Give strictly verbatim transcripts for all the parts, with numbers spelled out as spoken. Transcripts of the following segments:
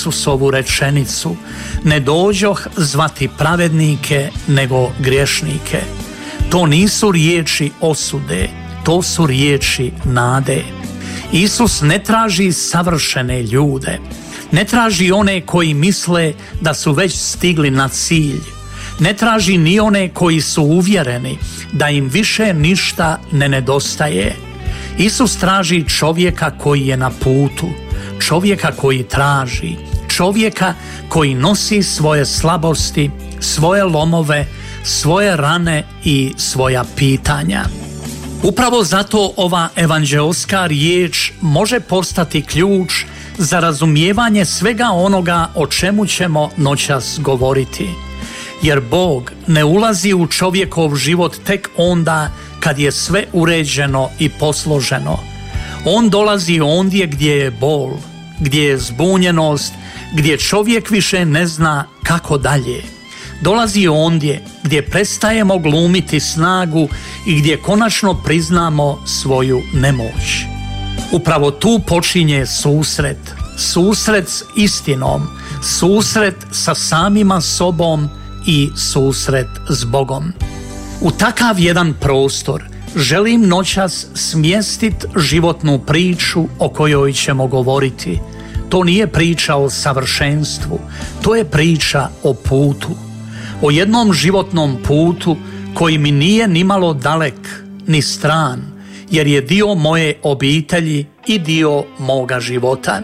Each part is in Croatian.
Isusovu rečenicu: ne dođoh zvati pravednike nego griješnike. To nisu riječi osude, to su riječi nade. Isus ne traži savršene ljude, ne traži one koji misle da su već stigli na cilj, ne traži ni one koji su uvjereni da im više ništa ne nedostaje. Isus traži čovjeka koji je na putu, čovjeka koji traži, čovjeka koji nosi svoje slabosti, svoje lomove, svoje rane i svoja pitanja. Upravo zato ova evanđeoska riječ može postati ključ za razumijevanje svega onoga o čemu ćemo noćas govoriti. Jer Bog ne ulazi u čovjekov život tek onda kad je sve uređeno i posloženo. On dolazi ondje gdje je bol, gdje je zbunjenost, gdje čovjek više ne zna kako dalje. Dolazi ondje gdje prestajemo glumiti snagu i gdje konačno priznamo svoju nemoć. Upravo tu počinje susret, susret s istinom, susret sa samima sobom i susret s Bogom. U takav jedan prostor želim noćas smjestiti životnu priču o kojoj ćemo govoriti. To nije priča o savršenstvu, to je priča o putu. O jednom životnom putu koji mi nije nimalo dalek ni stran, jer je dio moje obitelji i dio moga života.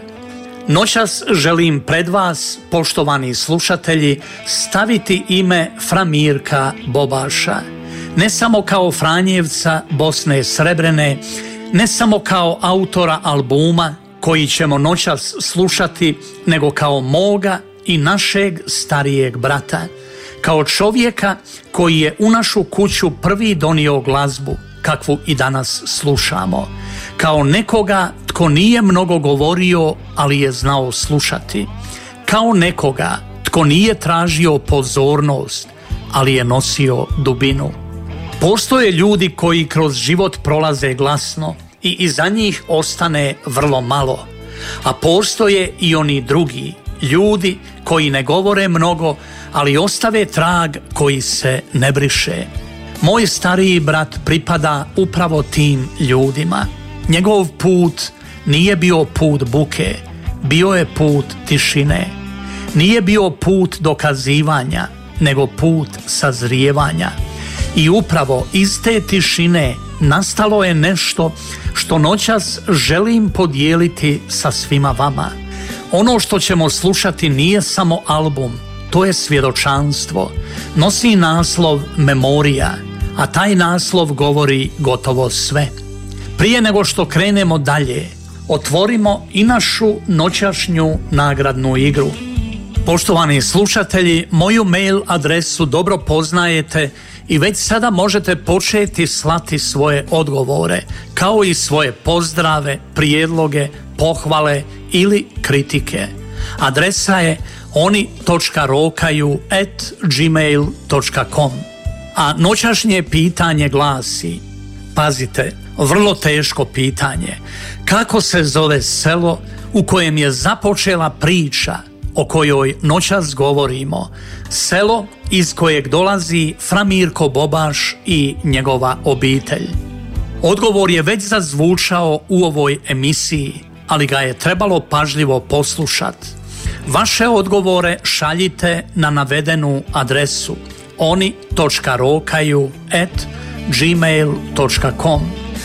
Noćas želim pred vas, poštovani slušatelji, staviti ime Fra Mirka Bobaša. Ne samo kao Franjevca Bosne Srebrene, ne samo kao autora albuma koji ćemo noćas slušati, nego kao moga i našeg starijeg brata. Kao čovjeka koji je u našu kuću prvi donio glazbu, kakvu i danas slušamo. Kao nekoga tko nije mnogo govorio, ali je znao slušati. Kao nekoga tko nije tražio pozornost, ali je nosio dubinu. Postoje ljudi koji kroz život prolaze glasno i iza njih ostane vrlo malo. A postoje i oni drugi, ljudi koji ne govore mnogo, ali ostave trag koji se ne briše. Moj stariji brat pripada upravo tim ljudima. Njegov put nije bio put buke, bio je put tišine. Nije bio put dokazivanja, nego put sazrijevanja. I upravo iz te tišine nastalo je nešto što noćas želim podijeliti sa svima vama. Ono što ćemo slušati nije samo album, to je svjedočanstvo. Nosi naslov Memorija, a taj naslov govori gotovo sve. Prije nego što krenemo dalje, otvorimo i našu noćašnju nagradnu igru. Poštovani slušatelji, moju mail adresu dobro poznajete i već sada možete početi slati svoje odgovore, kao i svoje pozdrave, prijedloge, pohvale ili kritike. Adresa je oni točka rokaju at gmail točka com. A noćašnje pitanje glasi, pazite, vrlo teško pitanje, kako se zove selo u kojem je započela priča o kojoj noćas govorimo, selo iz kojeg dolazi Fra Mirko Bobaš i njegova obitelj? Odgovor je već zazvučao u ovoj emisiji, ali ga je trebalo pažljivo poslušati. Vaše odgovore šaljite na navedenu adresu oni točka rokaju at gmail točka com.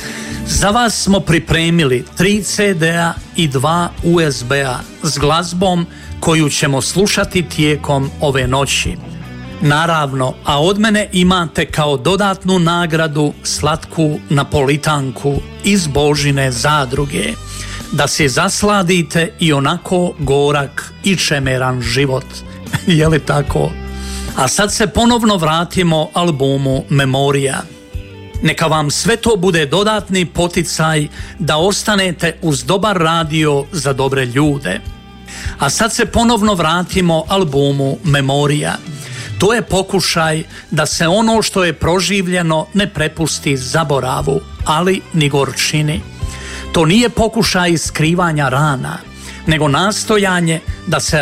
Za vas smo pripremili tri ce de a i dva u es be-a s glazbom koju ćemo slušati tijekom ove noći. Naravno, a od mene imate kao dodatnu nagradu slatku napolitanku iz Božine zadruge, da se zasladite i onako gorak i čemeran život. Je li tako? A sad se ponovno vratimo albumu Memorija. Neka vam sve to bude dodatni poticaj da ostanete uz dobar radio za dobre ljude. A sad se ponovno vratimo albumu Memorija. To je pokušaj da se ono što je proživljeno ne prepusti zaboravu, ali ni gorčini. To nije pokušaj skrivanja rana, nego nastojanje da se